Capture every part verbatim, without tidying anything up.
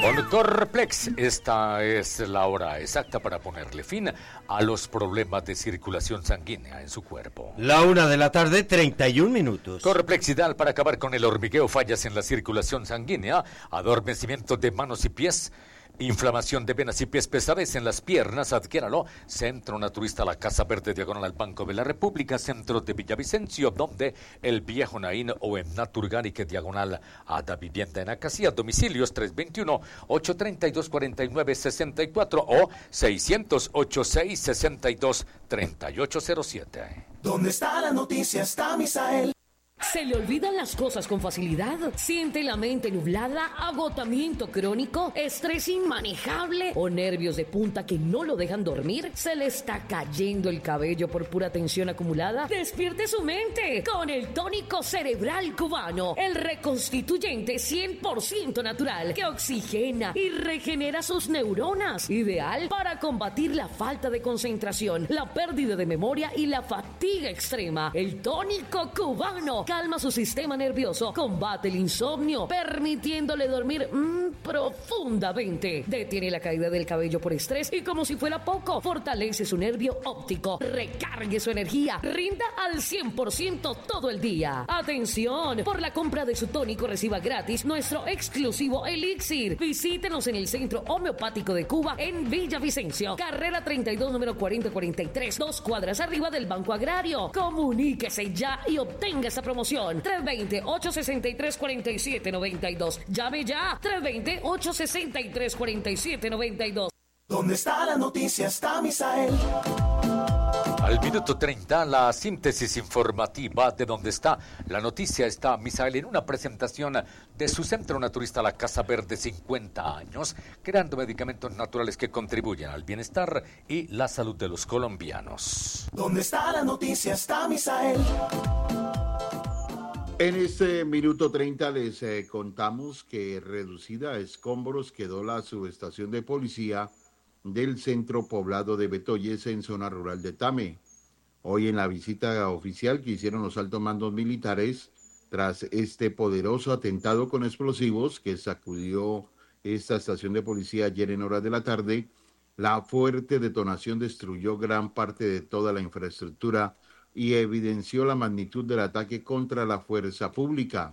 Con Corplex, esta es la hora exacta para ponerle fin a los problemas de circulación sanguínea en su cuerpo. La una de la tarde, treinta y un minutos. Corplex ideal para acabar con el hormigueo, fallas en la circulación sanguínea, adormecimiento de manos y pies, inflamación de venas y pies, pesadez en las piernas. Adquiéralo. Centro Naturista La Casa Verde, diagonal al Banco de la República, centro de Villavicencio, donde el Viejo Naín, o en Naturgárique, diagonal a Da Vivienda en Acacía. Domicilios tres dos uno, ocho tres dos, cuatro nueve seis cuatro o seis cero cero, ochenta y seis, sesenta y dos, treinta y ocho cero siete. ¿Dónde está la noticia? Está Misael. ¿Se le olvidan las cosas con facilidad? ¿Siente la mente nublada, agotamiento crónico, estrés inmanejable o nervios de punta que no lo dejan dormir? ¿Se le está cayendo el cabello por pura tensión acumulada? ¡Despierte su mente con el tónico cerebral cubano! El reconstituyente cien por ciento natural que oxigena y regenera sus neuronas. Ideal para combatir la falta de concentración, la pérdida de memoria y la fatiga extrema. El tónico cubano calma su sistema nervioso, combate el insomnio, permitiéndole dormir mmm, profundamente. Detiene la caída del cabello por estrés y, como si fuera poco, fortalece su nervio óptico. Recargue su energía, rinda al cien por ciento todo el día. ¡Atención! Por la compra de su tónico reciba gratis nuestro exclusivo elixir. Visítenos en el Centro Homeopático de Cuba en Villavicencio, carrera treinta y dos, número cuarenta cuarenta y tres, dos cuadras arriba del Banco Agrario. Comuníquese ya y obtenga esta promoción. tres dos cero, ocho seis tres, cuatro siete nueve dos. Llame ya. tres dos cero, ocho seis tres, cuatro siete nueve dos. ¿Dónde está la noticia? Está Misael. Al minuto treinta, la síntesis informativa de Donde está la noticia. Está Misael en una presentación de su Centro Naturista La Casa Verde, cincuenta años, creando medicamentos naturales que contribuyen al bienestar y la salud de los colombianos. ¿Dónde está la noticia? Está Misael. En este minuto treinta les eh, contamos que reducida a escombros quedó la subestación de policía del centro poblado de Betoyes, en zona rural de Tame. Hoy, en la visita oficial que hicieron los altos mandos militares tras este poderoso atentado con explosivos que sacudió esta estación de policía ayer en horas de la tarde, la fuerte detonación destruyó gran parte de toda la infraestructura y evidenció la magnitud del ataque contra la fuerza pública.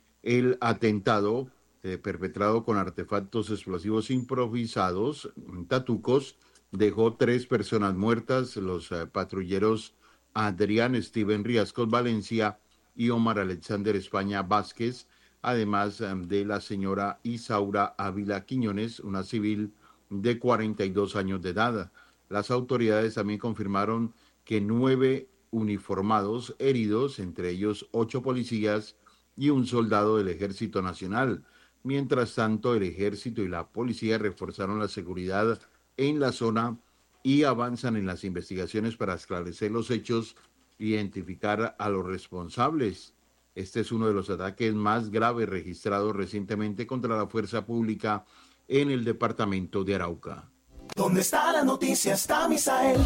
El atentado, eh, perpetrado con artefactos explosivos improvisados, tatucos, dejó tres personas muertas, los eh, patrulleros Adrián Steven Riascos Valencia y Omar Alexander España Vázquez, además eh, de la señora Isaura Ávila Quiñones, una civil de cuarenta y dos años de edad. Las autoridades también confirmaron que nueve uniformados heridos, entre ellos ocho policías y un soldado del Ejército Nacional. Mientras tanto, el Ejército y la Policía reforzaron la seguridad en la zona y avanzan en las investigaciones para esclarecer los hechos e identificar a los responsables. Este es uno de los ataques más graves registrados recientemente contra la fuerza pública en el departamento de Arauca. ¿Dónde está la noticia? Está Misael.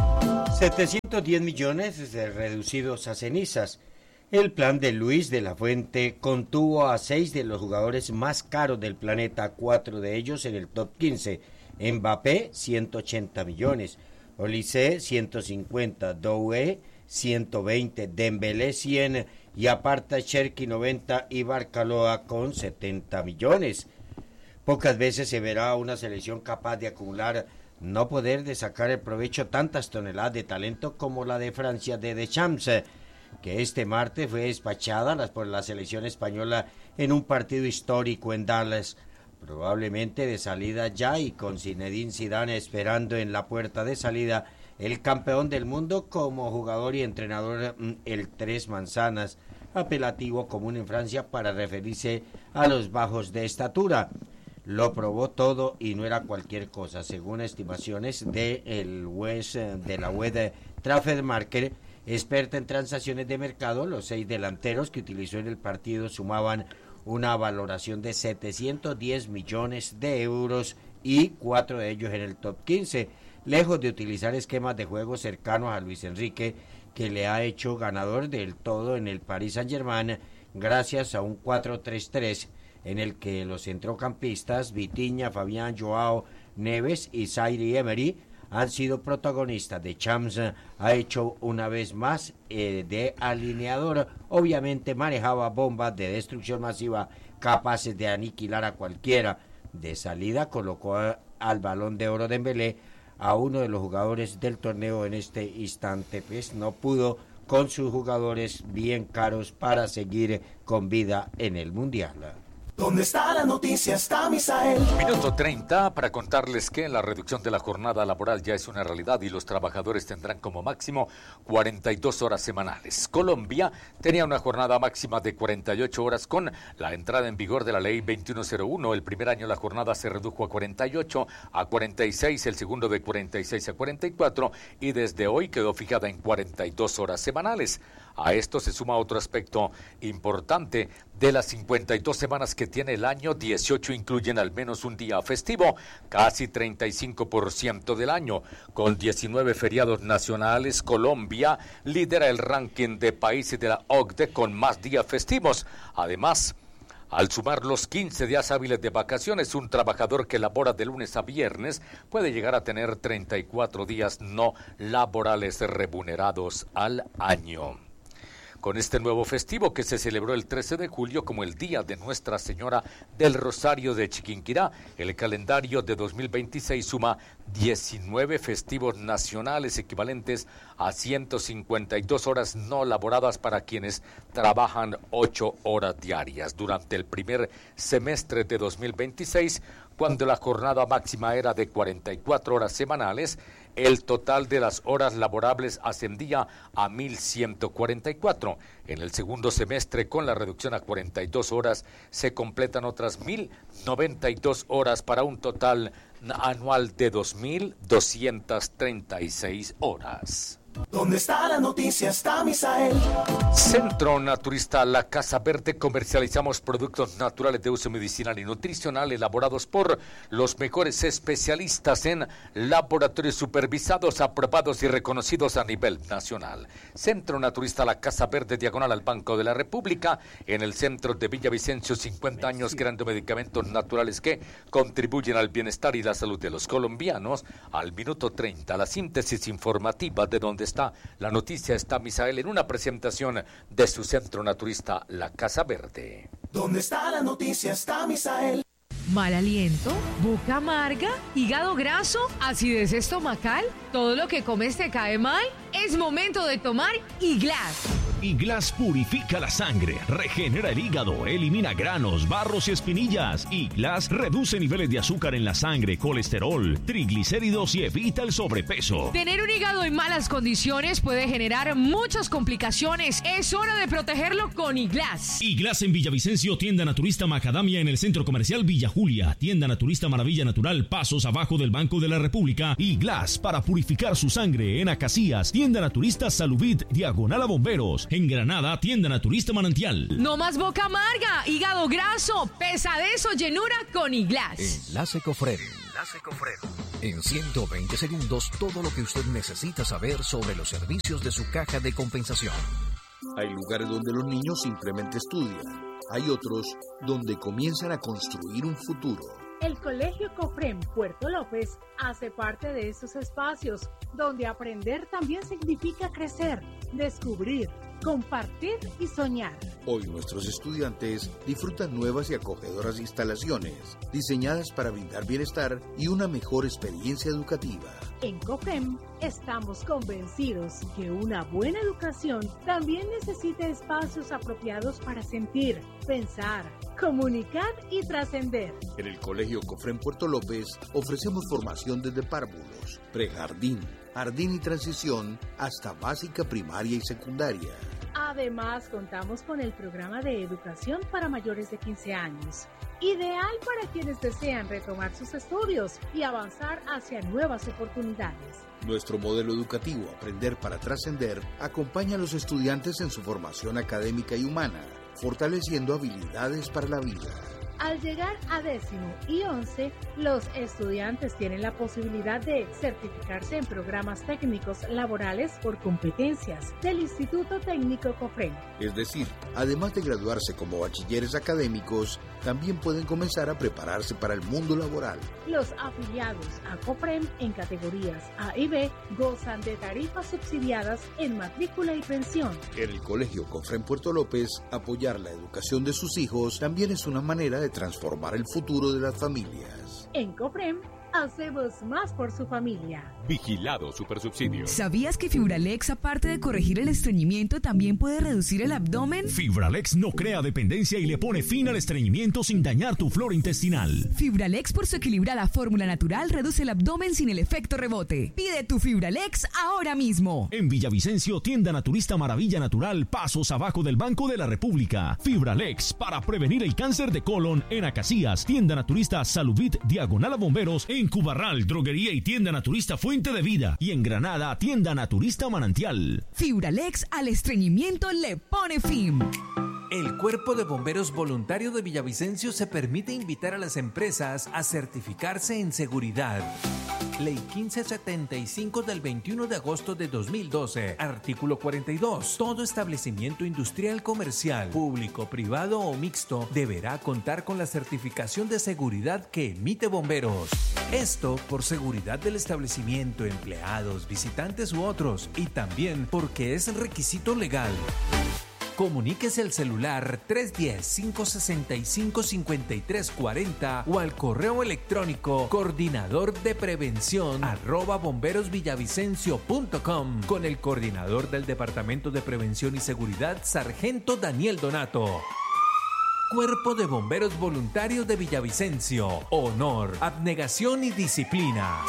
setecientos diez millones de reducidos a cenizas. El plan de Luis de la Fuente contuvo a seis de los jugadores más caros del planeta, cuatro de ellos en el top quince. Mbappé, ciento ochenta millones. Olise, ciento cincuenta. Doué, ciento veinte. Dembélé, cien. Y aparta Cherki, noventa. Y Barcaloa con setenta millones. Pocas veces se verá una selección capaz de acumular, no poder de sacar el provecho tantas toneladas de talento como la de Francia de Deschamps, que este martes fue despachada por la selección española en un partido histórico en Dallas, probablemente de salida ya, y con Zinedine Zidane esperando en la puerta de salida, el campeón del mundo como jugador y entrenador, el Tres Manzanas, apelativo común en Francia para referirse a los bajos de estatura. Lo probó todo y no era cualquier cosa, según estimaciones de, el West, de la web Trafford Market, experta en transacciones de mercado. Los seis delanteros que utilizó en el partido sumaban una valoración de setecientos diez millones de euros y cuatro de ellos en el top quince, lejos de utilizar esquemas de juego cercanos a Luis Enrique, que le ha hecho ganador del todo en el Paris Saint-Germain gracias a un cuatro tres tres. en el que los centrocampistas Vitinha, Fabián, Joao Neves y Zaire Emery han sido protagonistas. De Champs ha hecho una vez más eh, de alineador. Obviamente manejaba bombas de destrucción masiva capaces de aniquilar a cualquiera. De salida colocó a, al Balón de Oro Dembélé, a uno de los jugadores del torneo en este instante, pues no pudo con sus jugadores bien caros para seguir con vida en el Mundial. ¿Dónde está la noticia? Está Misael. Minuto treinta para contarles que la reducción de la jornada laboral ya es una realidad y los trabajadores tendrán como máximo cuarenta y dos horas semanales. Colombia tenía una jornada máxima de cuarenta y ocho horas con la entrada en vigor de la ley veintiuno cero uno. El primer año la jornada se redujo a cuarenta y ocho, a cuarenta y seis, el segundo de cuarenta y seis a cuarenta y cuatro y desde hoy quedó fijada en cuarenta y dos horas semanales. A esto se suma otro aspecto importante. De las cincuenta y dos semanas que tiene el año, dieciocho incluyen al menos un día festivo, casi treinta y cinco por ciento del año. Con diecinueve feriados nacionales, Colombia lidera el ranking de países de la O C D E con más días festivos. Además, al sumar los quince días hábiles de vacaciones, un trabajador que labora de lunes a viernes puede llegar a tener treinta y cuatro días no laborales remunerados al año. Con este nuevo festivo que se celebró el trece de julio como el Día de Nuestra Señora del Rosario de Chiquinquirá, el calendario de dos mil veintiséis suma diecinueve festivos nacionales equivalentes a ciento cincuenta y dos horas no laboradas para quienes trabajan ocho horas diarias. Durante el primer semestre de dos mil veintiséis, cuando la jornada máxima era de cuarenta y cuatro horas semanales, el total de las horas laborables ascendía a mil ciento cuarenta y cuatro. En el segundo semestre, con la reducción a cuarenta y dos horas, se completan otras mil noventa y dos horas para un total anual de dos mil doscientas treinta y seis horas. ¿Dónde está la noticia? Está Misael. Centro Naturista La Casa Verde. Comercializamos productos naturales de uso medicinal y nutricional elaborados por los mejores especialistas en laboratorios supervisados, aprobados y reconocidos a nivel nacional. Centro Naturista La Casa Verde, diagonal al Banco de la República, en el centro de Villavicencio. Cincuenta años creando medicamentos naturales que contribuyen al bienestar y la salud de los colombianos. Al minuto treinta, la síntesis informativa de donde está la noticia. Está Misael en una presentación de su Centro Naturista La Casa Verde. ¿Dónde está la noticia? Está Misael. Mal aliento, boca amarga, hígado graso, acidez estomacal, todo lo que comes te cae mal. Es momento de tomar Iglas. Iglas purifica la sangre, regenera el hígado, elimina granos, barros y espinillas. Iglas reduce niveles de azúcar en la sangre, colesterol, triglicéridos y evita el sobrepeso. Tener un hígado en malas condiciones puede generar muchas complicaciones. Es hora de protegerlo con Iglas. Iglas en Villavicencio, tienda naturista Macadamia en el Centro Comercial Villa Julia, tienda naturista Maravilla Natural, pasos abajo del Banco de la República. Iglas para purificar su sangre en Acacias, tienda naturista Salubit, diagonal a Bomberos. En Granada, tienda naturista Manantial. No más boca amarga, hígado graso, pesadez o llenura con Iglas. Enlace Cofrero. Enlace Cofrero. En ciento veinte segundos, todo lo que usted necesita saber sobre los servicios de su caja de compensación. Hay lugares donde los niños simplemente estudian. Hay otros donde comienzan a construir un futuro. El Colegio Cofrem Puerto López hace parte de estos espacios, donde aprender también significa crecer, descubrir, compartir y soñar. Hoy nuestros estudiantes disfrutan nuevas y acogedoras instalaciones, diseñadas para brindar bienestar y una mejor experiencia educativa. En COFEM estamos convencidos que una buena educación también necesita espacios apropiados para sentir, pensar, comunicar y trascender. En el Colegio COFREM Puerto López ofrecemos formación desde párvulos, prejardín, jardín y transición hasta básica, primaria y secundaria. Además, contamos con el programa de educación para mayores de quince años, ideal para quienes desean retomar sus estudios y avanzar hacia nuevas oportunidades. Nuestro modelo educativo Aprender para Trascender acompaña a los estudiantes en su formación académica y humana, fortaleciendo habilidades para la vida. Al llegar a décimo y once, los estudiantes tienen la posibilidad de certificarse en programas técnicos laborales por competencias del Instituto Técnico COFREM. Es decir, además de graduarse como bachilleres académicos, también pueden comenzar a prepararse para el mundo laboral. Los afiliados a COFREM en categorías A y B gozan de tarifas subsidiadas en matrícula y pensión. En el Colegio COFREM Puerto López, apoyar la educación de sus hijos también es una manera de transformar el futuro de las familias. En COFREM hacemos más por su familia. Vigilado Supersubsidio. ¿Sabías que Fibralex, aparte de corregir el estreñimiento, también puede reducir el abdomen? Fibralex no crea dependencia y le pone fin al estreñimiento sin dañar tu flora intestinal. Fibralex, por su equilibrada fórmula natural, reduce el abdomen sin el efecto rebote. Pide tu Fibralex ahora mismo. En Villavicencio, tienda naturista Maravilla Natural, pasos abajo del Banco de la República. Fibralex, para prevenir el cáncer de colon. En Acacías, tienda naturista Salubit, diagonal a Bomberos. En Cubarral, droguería y tienda naturista Fuente de Vida. Y en Granada, tienda naturista Manantial. Fibralex al estreñimiento le pone fin. El Cuerpo de Bomberos Voluntario de Villavicencio se permite invitar a las empresas a certificarse en seguridad. Ley quince setenta y cinco del veintiuno de agosto de dos mil doce. Artículo cuarenta y dos. Todo establecimiento industrial, comercial, público, privado o mixto deberá contar con la certificación de seguridad que emite Bomberos. Esto por seguridad del establecimiento, empleados, visitantes u otros, y también porque es requisito legal. Comuníquese al celular tres uno cero, cinco seis cinco, cinco tres cuatro cero o al correo electrónico coordinador de prevención arroba bomberosvillavicencio punto com con el coordinador del Departamento de Prevención y Seguridad, Sargento Daniel Donato. Cuerpo de Bomberos Voluntarios de Villavicencio. Honor, abnegación y disciplina.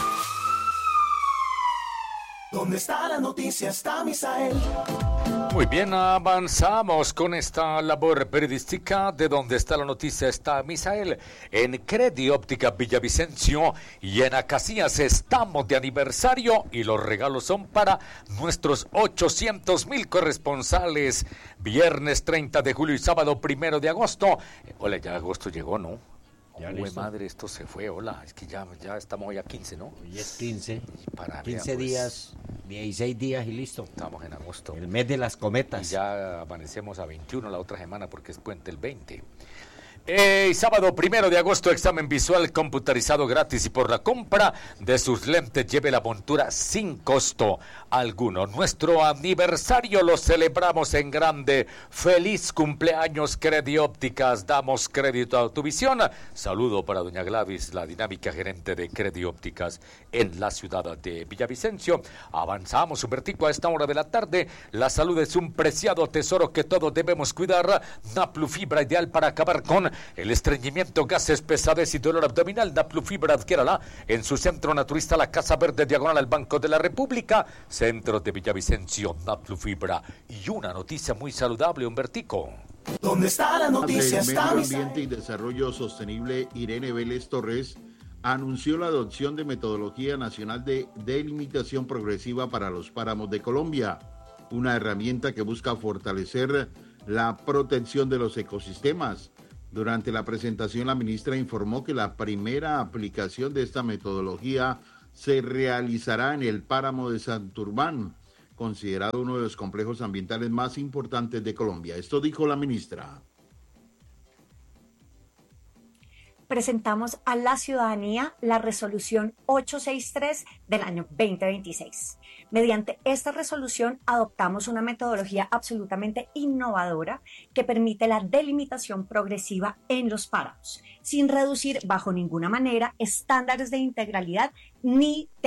¿Dónde está la noticia? Está Misael. Muy bien, avanzamos con esta labor periodística de Donde está la noticia está Misael. En Credi Óptica Villavicencio y en Acacías estamos de aniversario y los regalos son para nuestros ochocientos mil corresponsales. Viernes treinta de julio y sábado primero de agosto. Hola, ya agosto llegó, ¿no? Uy, madre, esto se fue, hola, es que ya, ya estamos hoy a quince, ¿no? Hoy es quince, para quince pues, días, dieciséis días y listo. Estamos en agosto. El mes de las cometas. Y ya amanecemos a veintiuno la otra semana porque es puente el veinte. Eh, sábado primero de agosto, examen visual computarizado gratis y por la compra de sus lentes lleve la montura sin costo alguno. Nuestro aniversario lo celebramos en grande. Feliz cumpleaños, Credi Ópticas. Damos crédito a tu visión. Saludo para doña Gladys, la dinámica gerente de Credi Ópticas en la ciudad de Villavicencio. Avanzamos, Humbertico, a esta hora de la tarde. La salud es un preciado tesoro que todos debemos cuidar. Naplufibra, ideal para acabar con el estreñimiento, gases, pesadez y dolor abdominal. Naplufibra, adquiérala en su centro naturista La Casa Verde, diagonal al Banco de la República, centro de Villavicencio. Naplufibra. Y una noticia muy saludable, Humbertico. ¿Dónde está la noticia? El Está Medio Ambiente y Desarrollo Sostenible, Irene Vélez Torres, anunció la adopción de metodología nacional de delimitación progresiva para los páramos de Colombia, una herramienta que busca fortalecer la protección de los ecosistemas. Durante la presentación, la ministra informó que la primera aplicación de esta metodología se realizará en el páramo de Santurbán, considerado uno de los complejos ambientales más importantes de Colombia. Esto dijo la ministra. Presentamos a la ciudadanía la resolución ochocientos sesenta y tres del año veinte veintiséis. Mediante esta resolución adoptamos una metodología absolutamente innovadora que permite la delimitación progresiva en los páramos, sin reducir bajo ninguna manera estándares de integralidad ni